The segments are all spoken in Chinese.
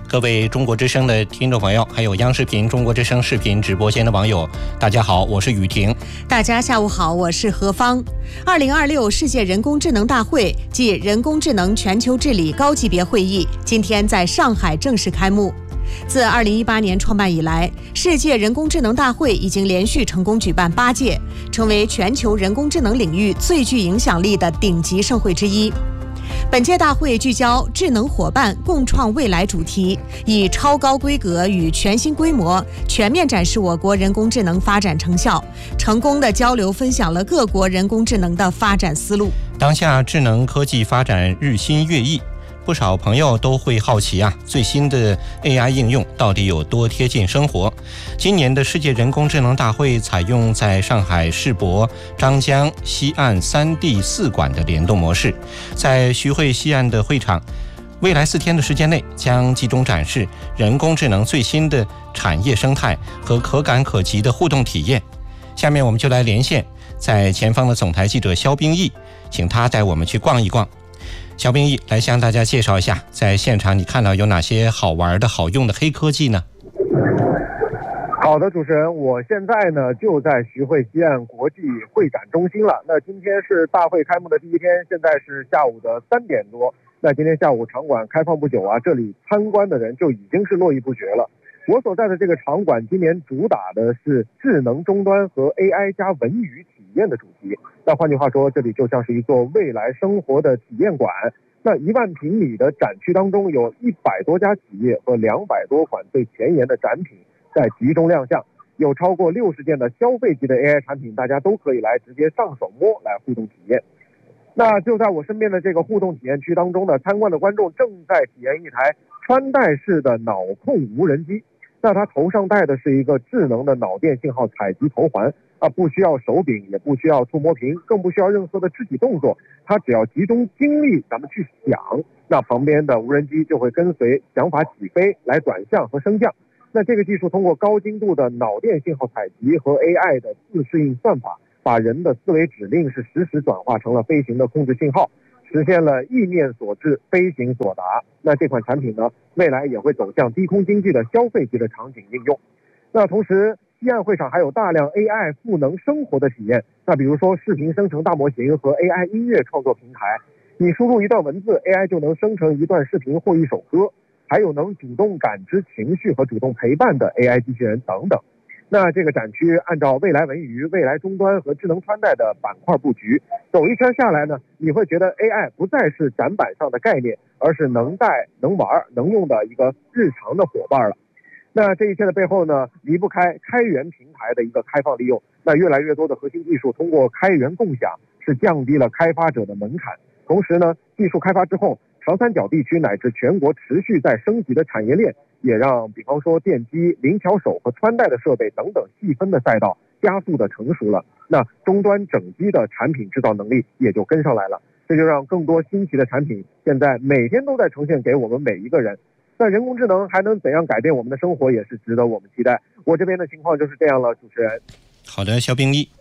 各位中国之声的听众朋友，还有央视频中国之声视频直播间的网友，大家好，我是雨婷。 大家下午好，我是何芳。2026世界人工智能大会暨人工智能全球治理高级别会议今天在上海正式开幕。自2018年创办以来，世界人工智能大会已经连续成功举办8届，成为全球人工智能领域最具影响力的顶级盛会之一。本届大会聚焦智能伙伴共创未来主题，以超高规格与全新规模全面展示我国人工智能发展成效，成功的交流分享了各国人工智能的发展思路。 当下智能科技发展日新月异，不少朋友都会好奇最新的 AI 应用到底有多贴近生活。今年的世界人工智能大会采用在上海世博、张江、西岸3地4馆的联动模式，在徐汇西岸的会场，未来4天的时间内将集中展示人工智能最新的产业生态和可感可及的互动体验。下面我们就来连线在前方的总台记者肖冰毅，请他带我们去逛一逛。肖冰毅来向大家介绍一下，在现场你看到有哪些好玩的好用的黑科技呢？ 好的，主持人，我现在呢就在徐汇西岸国际会展中心了。那今天是大会开幕的第一天，现在是下午的3点多。那今天下午场馆开放不久这里参观的人就已经是络绎不绝了。我所在的这个场馆今年主打的是智能终端和 AI 加文娱体验的主题。那换句话说，这里就像是一座未来生活的体验馆。那1万平米的展区当中，有100多家企业和200多款最前沿的展品在集中亮相，有超过60件的消费级的 AI 产品，大家都可以来直接上手摸来互动体验。那就在我身边的这个互动体验区当中呢，参观的观众正在体验一台穿戴式的脑控无人机。那它头上戴的是一个智能的脑电信号采集头环不需要手柄，也不需要触摸屏，更不需要任何的肢体动作，它只要集中精力咱们去想，那旁边的无人机就会跟随想法起飞来转向和升降。那这个技术通过高精度的脑电信号采集和 AI 的自适应算法，把人的思维指令是实时转化成了飞行的控制信号，实现了意念所致，飞行所达。那这款产品呢，未来也会走向低空经济的消费级的场景应用。那同时，西岸会场还有大量 AI 赋能生活的体验。那比如说视频生成大模型和 AI 音乐创作平台，你输入一段文字， AI 就能生成一段视频或一首歌，还有能主动感知情绪和主动陪伴的 AI 机器人等等。那这个展区按照未来文娱、未来终端和智能穿戴的板块布局，走一圈下来呢，你会觉得 AI 不再是展板上的概念，而是能戴、能玩、能用的一个日常的伙伴了。那这一切的背后呢，离不开开源平台的一个开放利用。那越来越多的核心技术通过开源共享，是降低了开发者的门槛。同时呢，技术开发之后，长三角地区乃至全国持续在升级的产业链，也让比方说电机、灵巧手和穿戴的设备等等细分的赛道加速的成熟了。那终端整机的产品制造能力也就跟上来了，这就让更多新奇的产品现在每天都在呈现给我们每一个人。那人工智能还能怎样改变我们的生活，也是值得我们期待。我这边的情况就是这样了，主持人。 好的，肖冰毅。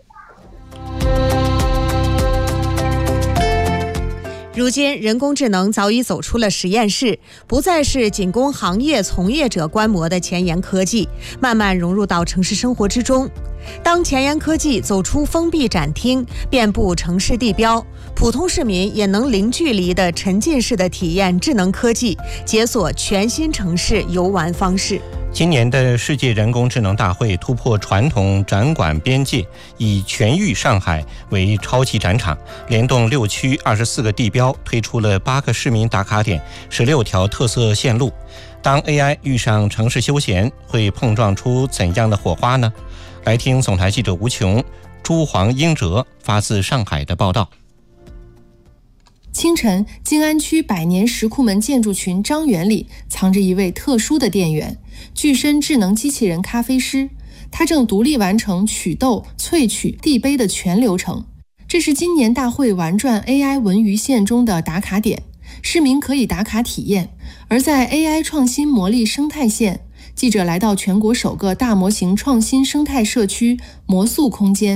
如今，人工智能早已走出了实验室，不再是仅供行业从业者观摩的前沿科技，慢慢融入到城市生活之中。当前沿科技走出封闭展厅，遍布城市地标，普通市民也能零距离的沉浸式的体验智能科技，解锁全新城市游玩方式。 今年的世界人工智能大会突破传统展馆边界，以全域上海为超级展场，联动6区24个地标，推出了8个市民打卡点，16条特色线路。当 AI 遇上城市休闲，会碰撞出怎样的火花呢？来听总台记者吴琼、朱黄英哲发自上海的报道。 清晨，静安区百年石库门建筑群张园里藏着一位特殊的店员，具身智能机器人咖啡师。他正独立完成取豆、萃取、递杯的全流程。这是今年大会玩转 AI 文娱线中的打卡点，市民可以打卡体验。而在 AI 创新魔力生态线，记者来到全国首个大模型创新生态社区魔素空间。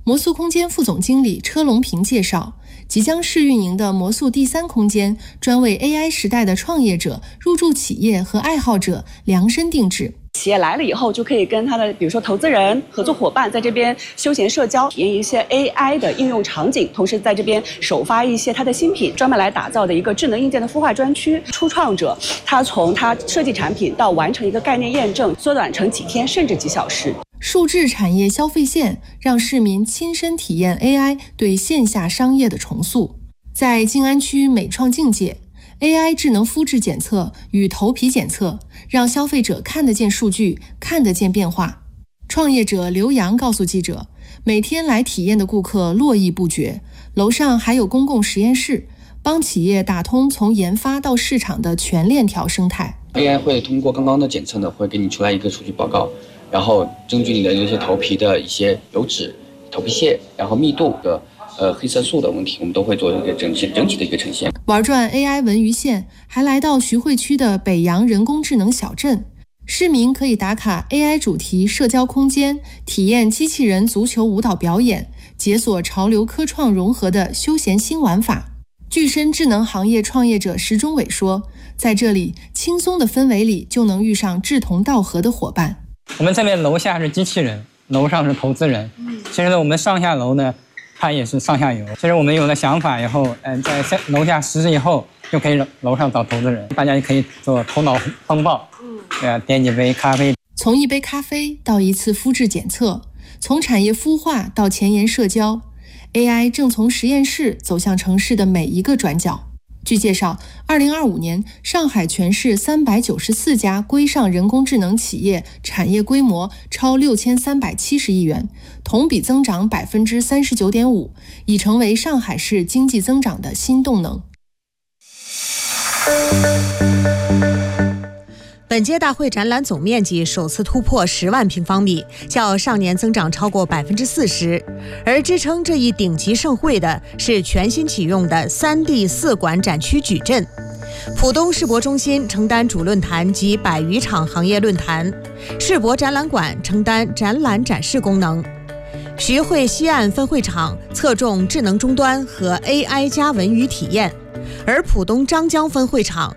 魔素空间副总经理车龙平介绍，即将试运营的魔素第3空间专为 AI 时代的创业者、入驻企业和爱好者量身定制。 企业来了以后，就可以跟他的比如说投资人、合作伙伴在这边休闲社交，体验一些 AI 的应用场景，同时在这边首发一些他的新品，专门来打造的一个智能硬件的孵化专区。初创者他从他设计产品到完成一个概念验证，缩短成几天甚至几小时。 数字产业消费线让市民亲身体验 AI 对线下商业的重塑。在静安区美创境界， AI 智能肤质检测与头皮检测，让消费者看得见数据，看得见变化。创业者刘洋告诉记者，每天来体验的顾客络绎不绝，楼上还有公共实验室，帮企业打通从研发到市场的全链条生态。 AI 会通过刚刚的检测呢，会给你出来一个数据报告，然后根据你的这些头皮的一些油脂、头皮屑，然后密度的黑色素的问题，我们都会做一个整体的一个呈现。 玩转 AI 文娱线，还来到徐汇区的北洋人工智能小镇，市民可以打卡 AI 主题社交空间，体验机器人足球舞蹈表演，解锁潮流科创融合的休闲新玩法。具身智能行业创业者石中伟说，在这里轻松的氛围里就能遇上志同道合的伙伴。 我们这边楼下是机器人，楼上是投资人。其实呢，我们上下楼呢，它也是上下游。其实我们有了想法以后，在楼下实施以后，就可以楼上找投资人，大家也可以做头脑风暴，点几杯咖啡。 从一杯咖啡到一次肤质检测，从产业孵化到前沿社交， AI 正从实验室走向城市的每一个转角。据介绍，2025年上海全市394家规上人工智能企业产业规模超6370亿元，同比增长39.5%，已成为上海市经济增长的新动能。 本届大会展览总面积首次突破10万平方米，较上年增长超过40%。而支撑这一顶级盛会的是全新启用的3D 4馆展区矩阵。浦东世博中心承担主论坛及100余场行业论坛，世博展览馆承担展览展示功能。徐汇西岸分会场侧重智能终端和 AI 加文娱体验，而浦东张江分会场